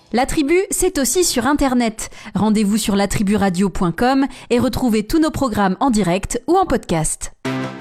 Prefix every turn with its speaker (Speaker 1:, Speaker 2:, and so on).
Speaker 1: La Tribu, c'est aussi sur Internet. Rendez-vous sur latriburadio.com et retrouvez tous nos programmes en direct ou en podcast.